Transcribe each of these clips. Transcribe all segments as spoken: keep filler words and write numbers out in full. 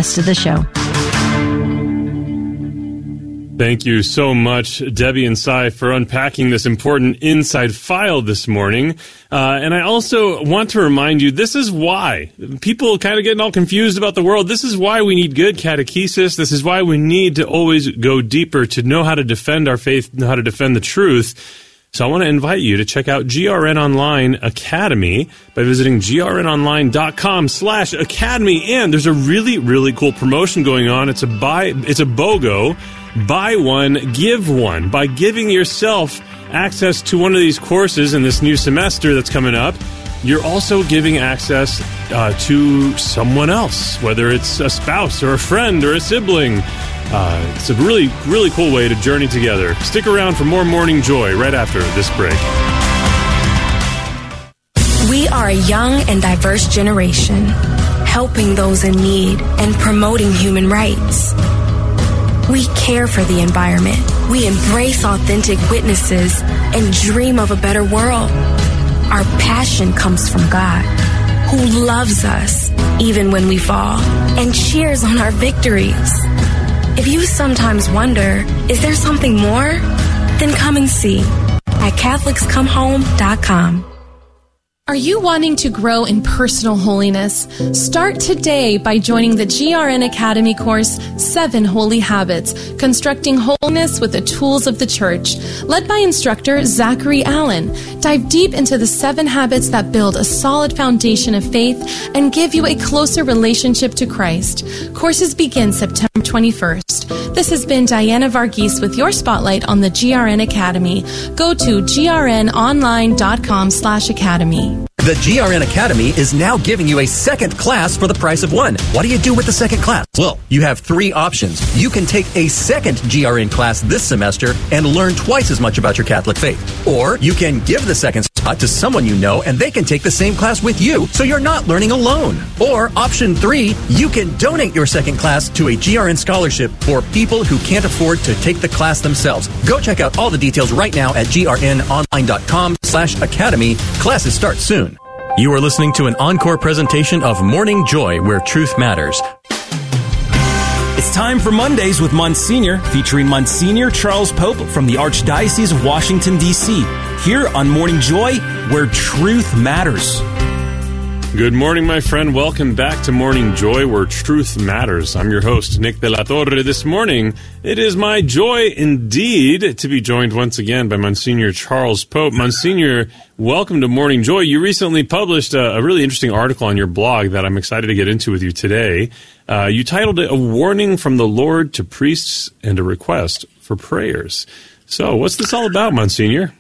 rest of the show. Thank you so much, Debbie and Cy, for unpacking this important inside file this morning. Uh, and I also want to remind you, this is why. People kind of getting all confused about the world. This is why we need good catechesis. This is why we need to always go deeper to know how to defend our faith, know how to defend the truth. So I want to invite you to check out G R N Online Academy by visiting grnonline.com slash academy. And there's a really, really cool promotion going on. It's a buy, it's a BOGO. Buy one, give one. By giving yourself access to one of these courses in this new semester that's coming up, you're also giving access uh, to someone else, whether it's a spouse or a friend or a sibling. Uh, it's a really, really cool way to journey together. Stick around for more Morning Joy right after this break. We are a young and diverse generation, helping those in need and promoting human rights. We care for the environment. We embrace authentic witnesses and dream of a better world. Our passion comes from God, who loves us even when we fall and cheers on our victories. If you sometimes wonder, is there something more? Then come and see at Catholics Come Home dot com. Are you wanting to grow in personal holiness? Start today by joining the G R N Academy course, Seven Holy Habits, Constructing Holiness with the Tools of the Church, led by instructor Zachary Allen. Dive deep into the seven habits that build a solid foundation of faith and give you a closer relationship to Christ. Courses begin September twenty-first. This has been Diana Varghese with your spotlight on the G R N Academy. Go to grnonline.com slash academy. The G R N Academy is now giving you a second class for the price of one. What do you do with the second class? Well, you have three options. You can take a second G R N class this semester and learn twice as much about your Catholic faith. Or you can give the second spot to someone you know and they can take the same class with you, so you're not learning alone. Or option three, you can donate your second class to a G R N scholarship for people who can't afford to take the class themselves. Go check out all the details right now at grnonline.com slash academy. Classes start soon. You are listening to an encore presentation of Morning Joy, where truth matters. It's time for Mondays with Monsignor, featuring Monsignor Charles Pope from the Archdiocese of Washington, D C Here on Morning Joy, where truth matters. Good morning, my friend. Welcome back to Morning Joy, where truth matters. I'm your host, Nick de la Torre. This morning, it is my joy indeed to be joined once again by Monsignor Charles Pope. Monsignor, welcome to Morning Joy. You recently published a, a really interesting article on your blog that I'm excited to get into with you today. Uh, you titled it, A Warning from the Lord to Priests and a Request for Prayers. So, what's this all about, Monsignor?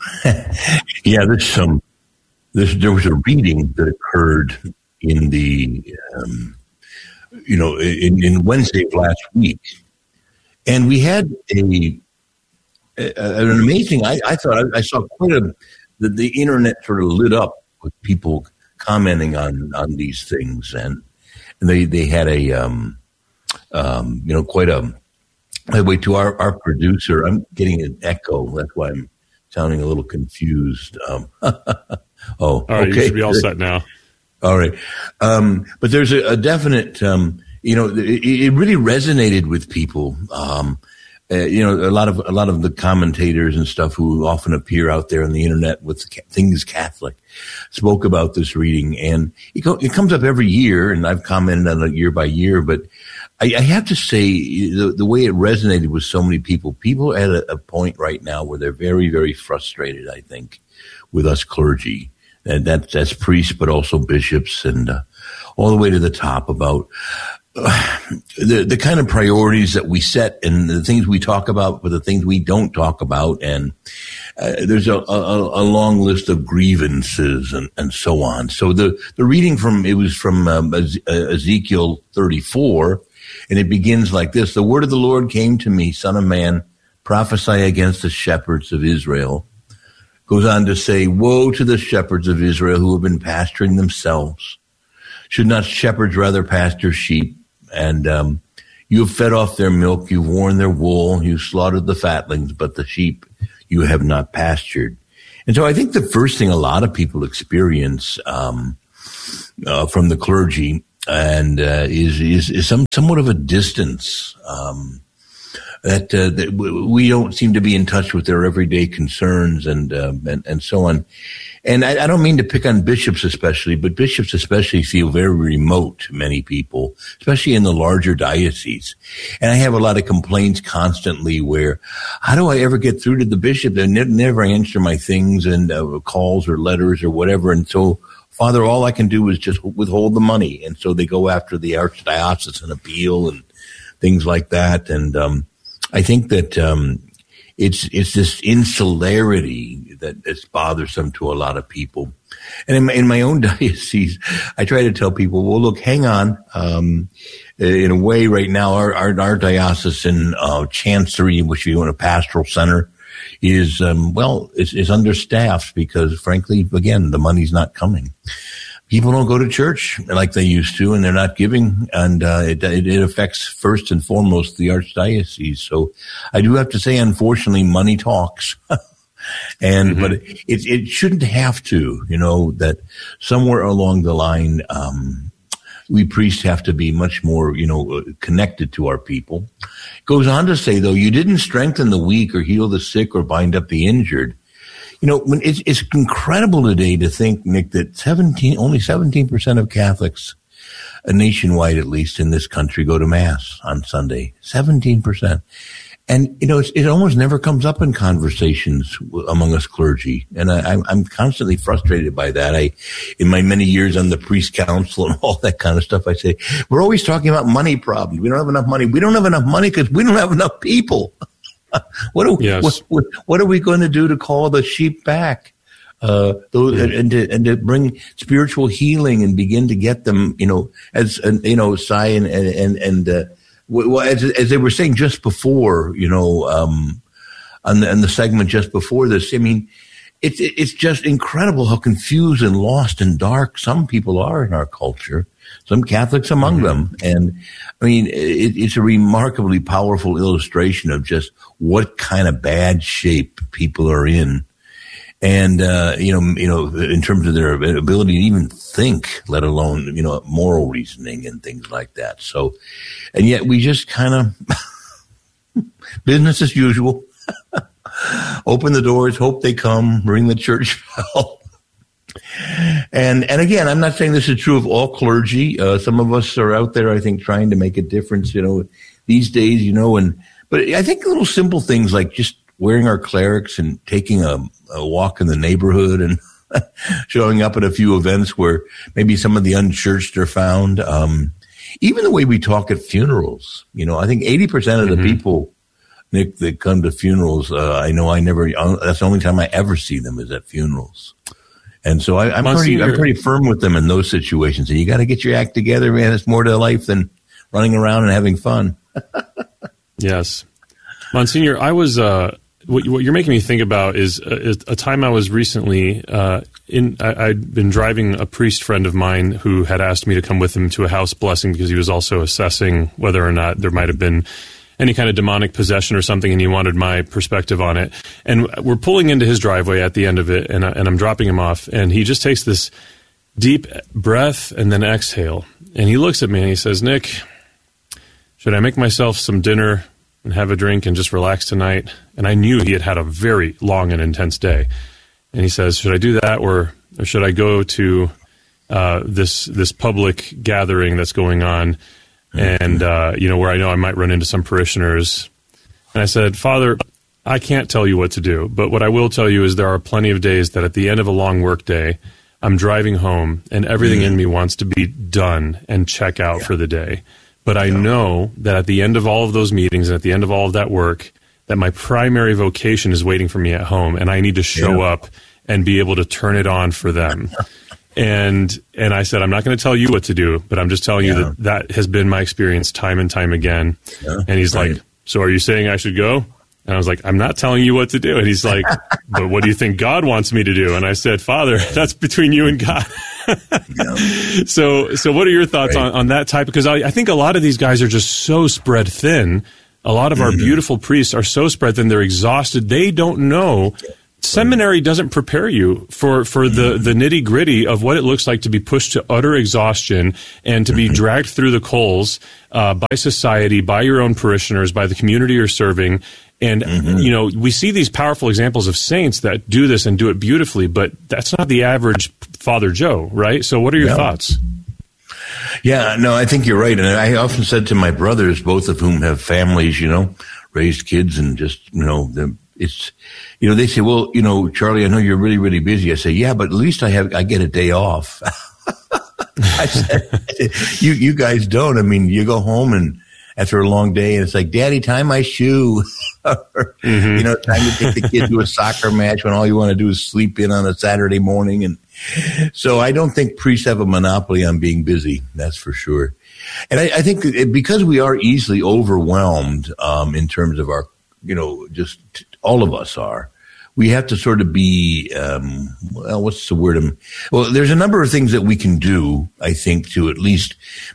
yeah, there's some... This, there was a reading that occurred in the, um, you know, in, in Wednesday of last week, and we had a, a an amazing. I, I thought I, I saw quite a the, the internet sort of lit up with people commenting on, on these things, and, and they they had a um, um, you know quite a. By the way, to our, our producer, I'm getting an echo. That's why I'm sounding a little confused. Um, Oh, all right. Okay. You should be all set now. All right. Um, but there's a, a definite, um, you know, it, it really resonated with people. Um, uh, you know, a lot of, a lot of the commentators and stuff who often appear out there on the internet with things Catholic spoke about this reading, and it, go, it comes up every year, and I've commented on it year by year, but I, I have to say the, the way it resonated with so many people, people are at a, a point right now where they're very, very frustrated, I think, with us clergy, and that, that's priests, but also bishops, and uh, all the way to the top about uh, the the kind of priorities that we set and the things we talk about, but the things we don't talk about. And uh, there's a, a, a long list of grievances and, and so on. So the, the reading from, it was from um, Ezekiel thirty-four, and it begins like this. The word of the Lord came to me, Son of man, prophesy against the shepherds of Israel. Goes on to say, woe to the shepherds of Israel who have been pasturing themselves. Should not shepherds rather pasture sheep? And um, you have fed off their milk, you've worn their wool, you've slaughtered the fatlings, but the sheep you have not pastured. And so I think the first thing a lot of people experience um, uh, from the clergy and uh, is, is is some somewhat of a distance um, that uh, that we don't seem to be in touch with their everyday concerns and uh, and, and so on. And I, I don't mean to pick on bishops especially, but bishops especially feel very remote to many people, especially in the larger dioceses. And I have a lot of complaints constantly where, how do I ever get through to the bishop? They ne- never answer my things and uh, calls or letters or whatever. And so, Father, all I can do is just withhold the money. And so they go after the archdiocesan appeal and things like that. And um, I think that um, it's it's this insularity that is bothersome to a lot of people. And in my, in my own diocese, I try to tell people, well, look, hang on. Um, in a way, right now, our our, our diocesan uh, chancery, which we own a pastoral center, is, um, well, is, is understaffed because, frankly, again, the money's not coming. People don't go to church like they used to, and they're not giving, and uh, it, it, it affects first and foremost the archdiocese. So I do have to say, unfortunately, money talks. And, mm-hmm. but it, it shouldn't have to, you know, that somewhere along the line, um, we priests have to be much more, you know, connected to our people. Goes on to say, though, you didn't strengthen the weak or heal the sick or bind up the injured. You know, when it's, it's incredible today to think, Nick, that seventeen, only seventeen percent of Catholics, uh, nationwide at least in this country, go to Mass on Sunday. seventeen percent. And, you know, it's, it almost never comes up in conversations among us clergy. And I, I'm constantly frustrated by that. I, in my many years on the priest council and all that kind of stuff, I say, we're always talking about money problems. We don't have enough money. We don't have enough money because we don't have enough people. what, are, yes. what, what, what are we going to do to call the sheep back? Uh, those, mm-hmm. and to, and to bring spiritual healing and begin to get them, you know, as, uh, you know, Cy and, and, and, uh, well, as, as they were saying just before, you know, um, on the, on the segment just before this, I mean, it's, it's just incredible how confused and lost and dark some people are in our culture, some Catholics among mm-hmm. them. And I mean, it, it's a remarkably powerful illustration of just what kind of bad shape people are in. And, uh, you know, you know, in terms of their ability to even think, let alone, you know, moral reasoning and things like that. So, and yet we just kind of business as usual, open the doors, hope they come, ring the church bell. And, and again, I'm not saying this is true of all clergy. Uh, some of us are out there, I think, trying to make a difference, you know, these days, you know, and, but I think little simple things like just wearing our clerics and taking a, a walk in the neighborhood and showing up at a few events where maybe some of the unchurched are found. Um, even the way we talk at funerals, you know, I think eighty percent of the mm-hmm. people, Nick, that come to funerals, uh, I know I never, that's the only time I ever see them is at funerals. And so I, I'm pretty, I'm pretty firm with them in those situations. And you got to get your act together, man. It's more to life than running around and having fun. Yes. Monsignor, I was, uh, What, what you're making me think about is a, a time I was recently uh, in. I, I'd been driving a priest friend of mine who had asked me to come with him to a house blessing because he was also assessing whether or not there might have been any kind of demonic possession or something, and he wanted my perspective on it. And we're pulling into his driveway at the end of it, and, I, and I'm dropping him off, and he just takes this deep breath and then exhale, and he looks at me and he says, "Nick, should I make myself some dinner and have a drink and just relax tonight?" And I knew he had had a very long and intense day. And he says, "Should I do that, or, or should I go to uh, this this public gathering that's going on, and uh, you know, where I know I might run into some parishioners?" And I said, "Father, I can't tell you what to do, but what I will tell you is there are plenty of days that at the end of a long work day, I'm driving home and everything mm-hmm. in me wants to be done and check out yeah. for the day. But I know that at the end of all of those meetings and at the end of all of that work, that my primary vocation is waiting for me at home, and I need to show yeah. up and be able to turn it on for them." and and I said, "I'm not going to tell you what to do, but I'm just telling yeah. you that that has been my experience time and time again." Yeah, and he's right. like, "So are you saying I should go?" And I was like, "I'm not telling you what to do." And he's like, "But what do you think God wants me to do?" And I said, "Father, that's between you and God." yeah. So, so what are your thoughts right. on, on that type? Because I, I think a lot of these guys are just so spread thin. A lot of mm-hmm. our beautiful priests are so spread thin, they're exhausted. They don't know seminary doesn't prepare you for, for the, the nitty gritty of what it looks like to be pushed to utter exhaustion and to be dragged through the coals uh, by society, by your own parishioners, by the community you're serving. And, mm-hmm. you know, we see these powerful examples of saints that do this and do it beautifully, but that's not the average Father Joe, right? So what are your yeah. thoughts? Yeah, no, I think you're right. And I often said to my brothers, both of whom have families, you know, raised kids and just, you know, the, it's, you know, they say, well, you know, Charlie, I know you're really, really busy. I say, yeah, but at least I have, I get a day off. I said, you, you guys don't. I mean, you go home and after a long day and it's like, Daddy, tie my shoe. or, mm-hmm. You know, time to take the kid to a soccer match when all you want to do is sleep in on a Saturday morning. And so I don't think priests have a monopoly on being busy. That's for sure. And I, I think that because we are easily overwhelmed, um, in terms of our, you know, just all of us are, we have to sort of be, um, well, what's the word? Um, well, there's a number of things that we can do, I think, to at least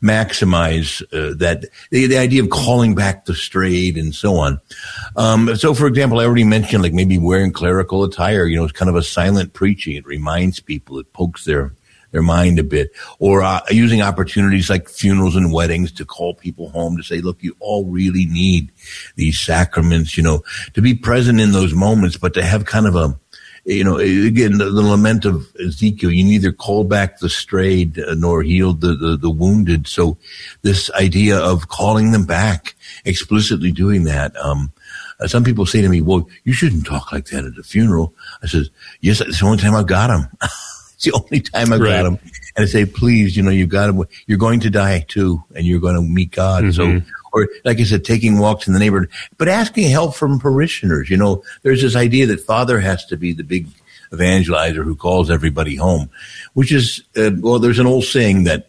maximize uh, that, the, the idea of calling back the strayed and so on. Um, so, for example, I already mentioned, like, maybe wearing clerical attire, you know, it's kind of a silent preaching. It reminds people, it pokes their their mind a bit, or uh, using opportunities like funerals and weddings to call people home to say, look, you all really need these sacraments, you know, to be present in those moments, but to have kind of a, you know, again, the, the lament of Ezekiel, you neither call back the strayed uh, nor heal the, the, the wounded. So this idea of calling them back, explicitly doing that, um, uh, some people say to me, well, you shouldn't talk like that at a funeral. I said, yes, it's the only time I've got them. It's the only time I've right. got them. And I say, please, you know, you've got them. You're going to die too, and you're going to meet God. Mm-hmm. So, or like I said, taking walks in the neighborhood, but asking help from parishioners. You know, there's this idea that Father has to be the big evangelizer who calls everybody home, which is, uh, well, there's an old saying that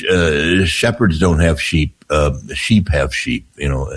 uh, shepherds don't have sheep, uh, sheep have sheep. You know,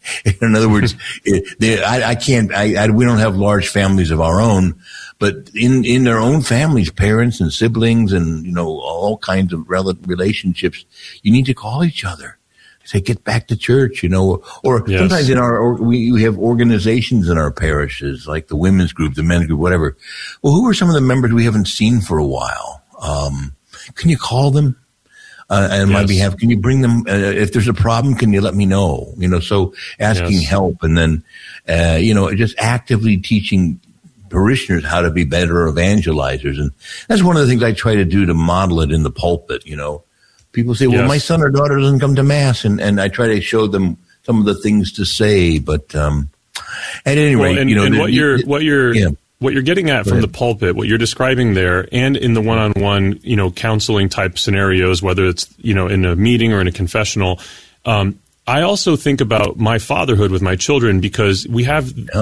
in other words, it, they, I, I can't, I, I, we don't have large families of our own. But in, in their own families, parents and siblings and, you know, all kinds of rel- relationships, you need to call each other. Say, get back to church, you know, or yes. sometimes in our, or we, we have organizations in our parishes, like the women's group, the men's group, whatever. Well, who are some of the members we haven't seen for a while? Um, can you call them? Uh, on yes. my behalf, can you bring them, uh, if there's a problem, can you let me know? You know, so asking yes. help and then, uh, you know, just actively teaching parishioners how to be better evangelizers. And that's one of the things I try to do to model it in the pulpit. You know, people say, well, yes. my son or daughter doesn't come to mass. And, and I try to show them some of the things to say. But, um, at any rate, well, and, you know, and the, what you're, what you're, yeah. what you're getting at Go from ahead. the pulpit, what you're describing there, and in the one-on-one, you know, counseling type scenarios, whether it's, you know, in a meeting or in a confessional, um, I also think about my fatherhood with my children because we have yeah.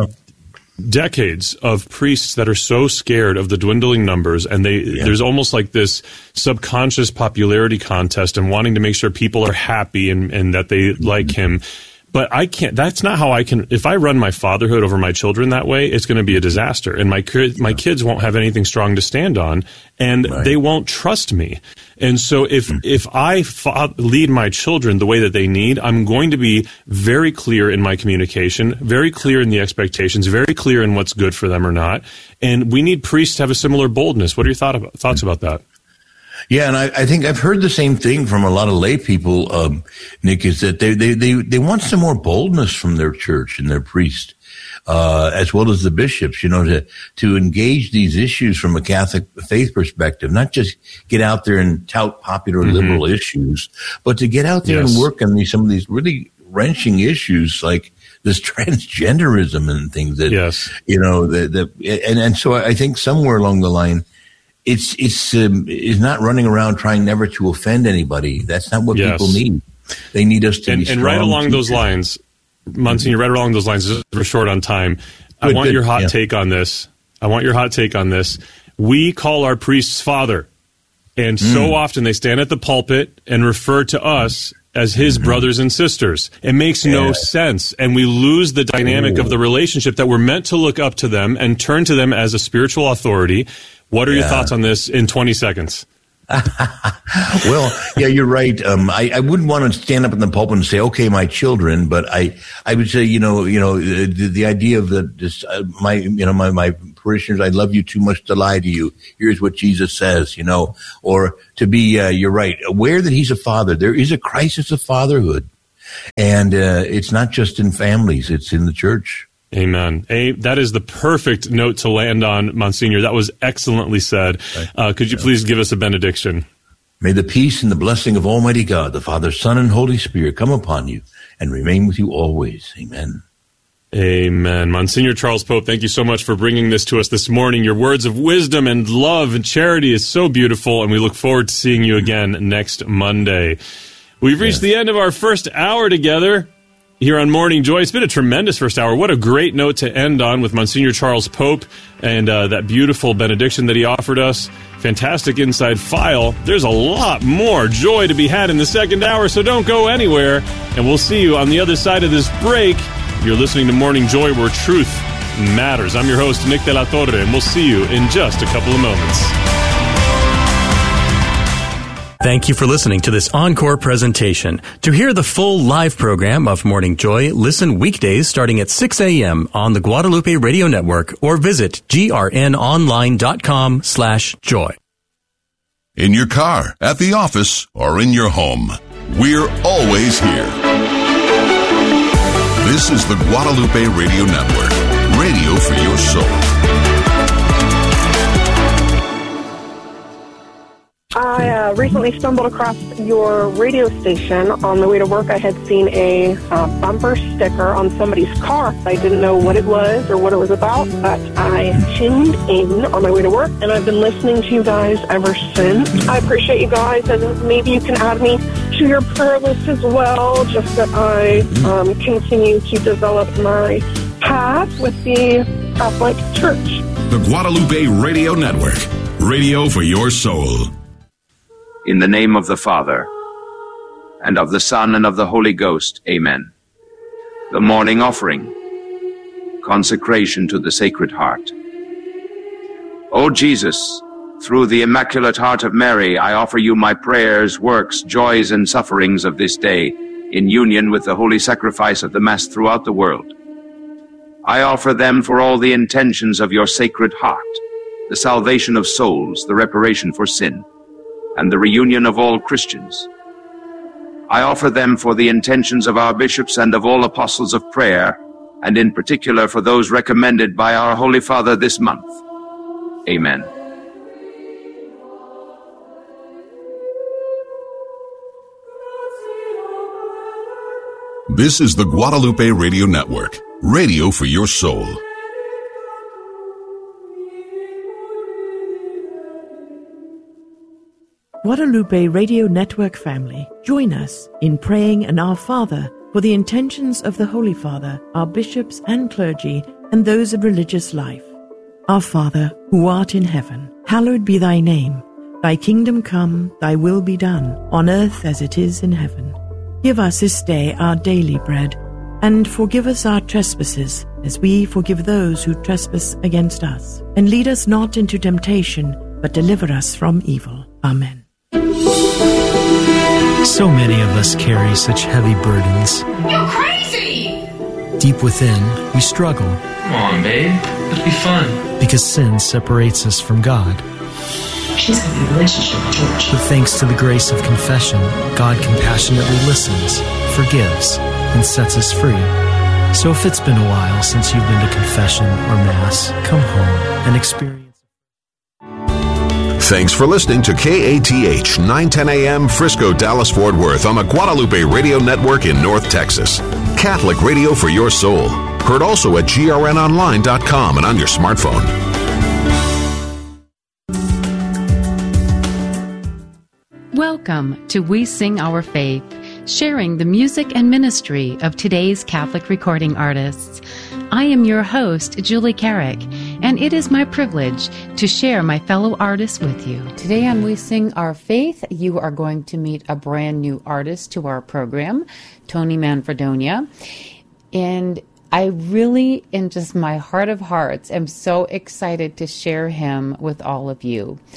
decades of priests that are so scared of the dwindling numbers, and they yeah. there's almost like this subconscious popularity contest and wanting to make sure people are happy and, and that they mm-hmm. like him. But I can't, that's not how I can, if I run my fatherhood over my children that way, it's going to be a disaster. And my, my kids won't have anything strong to stand on, and right. they won't trust me. And so if, mm-hmm. if I fa- lead my children the way that they need, I'm going to be very clear in my communication, very clear in the expectations, very clear in what's good for them or not. And we need priests to have a similar boldness. What are your thought about, thoughts about that? Yeah, and I, I think I've heard the same thing from a lot of lay people, um, Nick, is that they, they, they, they want some more boldness from their church and their priest, uh, as well as the bishops, you know, to, to engage these issues from a Catholic faith perspective, not just get out there and tout popular mm-hmm. liberal issues, but to get out there yes. and work on these, some of these really wrenching issues like this transgenderism and things that, yes. you know, that, that, and, and so I think somewhere along the line, It's it's um, is not running around trying never to offend anybody. That's not what yes. people need. They need us to and, be strong. And right along teachers. Those lines, Monsignor, right along those lines, we're short on time. I good, want good. your hot yeah. take on this. I want your hot take on this. We call our priests Father, and mm. so often they stand at the pulpit and refer to us as his mm-hmm. brothers and sisters. It makes yeah. no sense, and we lose the dynamic Ooh. Of the relationship that we're meant to look up to them and turn to them as a spiritual authority. What are yeah. your thoughts on this in twenty seconds? Well, yeah, you're right. Um, I, I wouldn't want to stand up in the pulpit and say, "Okay, my children," but I, I would say, you know, you know, the, the idea of the, this, uh, my, you know, my, my parishioners, I love you too much to lie to you. Here's what Jesus says, you know, or to be, uh, you're right, aware that He's a father. There is a crisis of fatherhood, and uh, it's not just in families; it's in the church. Amen. A, that is the perfect note to land on, Monsignor. That was excellently said. Uh, could you please give us a benediction? May the peace and the blessing of Almighty God, the Father, Son, and Holy Spirit come upon you and remain with you always. Amen. Amen. Monsignor Charles Pope, thank you so much for bringing this to us this morning. Your words of wisdom and love and charity is so beautiful, and we look forward to seeing you again next Monday. We've reached yes. the end of our first hour together here on Morning Joy. It's been a tremendous first hour. What a great note to end on with Monsignor Charles Pope and uh, that beautiful benediction that he offered us. Fantastic inside file. There's a lot more joy to be had in the second hour, so don't go anywhere. And we'll see you on the other side of this break. You're listening to Morning Joy, where truth matters. I'm your host, Nick De La Torre, and we'll see you in just a couple of moments. Thank you for listening to this encore presentation. To hear the full live program of Morning Joy, listen weekdays starting at six a.m. on the Guadalupe Radio Network or visit grnonline.com slash joy. In your car, at the office, or in your home, we're always here. This is the Guadalupe Radio Network, radio for your soul. I uh, recently stumbled across your radio station. On the way to work, I had seen a uh, bumper sticker on somebody's car. I didn't know what it was or what it was about, but I tuned in on my way to work, and I've been listening to you guys ever since. I appreciate you guys, and maybe you can add me to your prayer list as well, just that I um, continue to develop my path with the Catholic Church. The Guadalupe Radio Network, radio for your soul. In the name of the Father, and of the Son, and of the Holy Ghost, amen. The morning offering, consecration to the Sacred Heart. O Jesus, through the Immaculate Heart of Mary, I offer you my prayers, works, joys, and sufferings of this day, in union with the holy sacrifice of the Mass throughout the world. I offer them for all the intentions of your Sacred Heart, the salvation of souls, the reparation for sin, and the reunion of all Christians. I offer them for the intentions of our bishops and of all apostles of prayer, and in particular for those recommended by our Holy Father this month. Amen. This is the Guadalupe Radio Network, radio for your soul. Guadalupe Radio Network family, join us in praying an Our Father for the intentions of the Holy Father, our bishops and clergy, and those of religious life. Our Father, who art in heaven, hallowed be thy name. Thy kingdom come, thy will be done, on earth as it is in heaven. Give us this day our daily bread, and forgive us our trespasses, as we forgive those who trespass against us. And lead us not into temptation, but deliver us from evil. Amen. So many of us carry such heavy burdens. You're crazy! Deep within, we struggle. Come on, babe. Let's be fun. Because sin separates us from God. She's got a relationship with George. But thanks to the grace of confession, God compassionately listens, forgives, and sets us free. So if it's been a while since you've been to confession or Mass, come home and experience. Thanks for listening to K A T H nine ten A M Frisco, Dallas, Fort Worth on the Guadalupe Radio Network in North Texas. Catholic radio for your soul. Heard also at G R N online dot com and on your smartphone. Welcome to We Sing Our Faith, sharing the music and ministry of today's Catholic recording artists. I am your host, Julie Carrick, and it is my privilege to share my fellow artists with you. Today on We Sing Our Faith, you are going to meet a brand new artist to our program, Tony Manfredonia. And I really, in just my heart of hearts, am so excited to share him with all of you.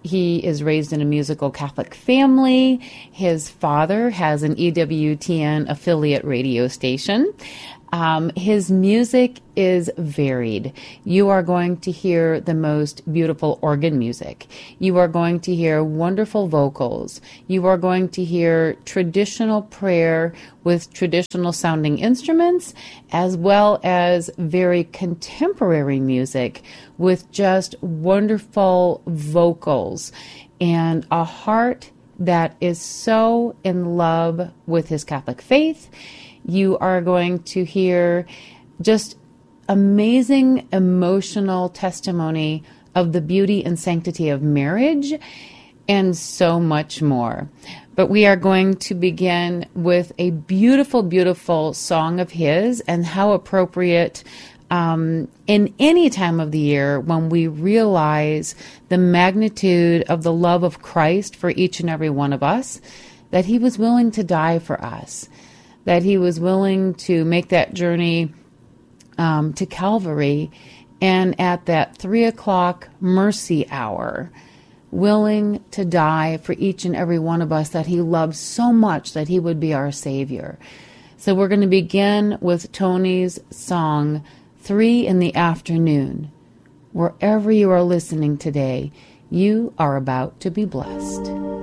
He is raised in a musical Catholic family. His father has an E W T N affiliate radio station. Um, his music is varied. You are going to hear the most beautiful organ music. You are going to hear wonderful vocals. You are going to hear traditional prayer with traditional sounding instruments, as well as very contemporary music with just wonderful vocals and a heart that is so in love with his Catholic faith. You are going to hear just amazing emotional testimony of the beauty and sanctity of marriage and so much more. But we are going to begin with a beautiful, beautiful song of his, and how appropriate um, in any time of the year when we realize the magnitude of the love of Christ for each and every one of us, that he was willing to die for us, that he was willing to make that journey um, to Calvary, and at that three o'clock mercy hour, willing to die for each and every one of us that he loves so much that he would be our Savior. So we're going to begin with Tony's song, Three in the Afternoon. Wherever you are listening today, you are about to be blessed.